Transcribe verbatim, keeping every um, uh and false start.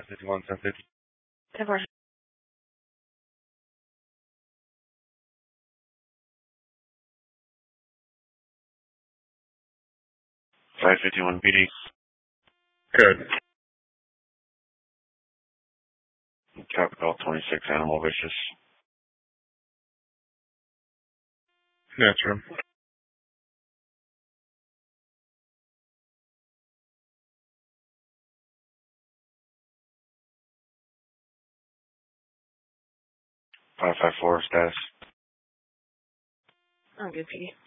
ten fifty-one, ten fifty. ten four. five fifty-one P D. Good. Capital twenty-six, Animal Vicious. Natural. five five four, status. I'm good, P D.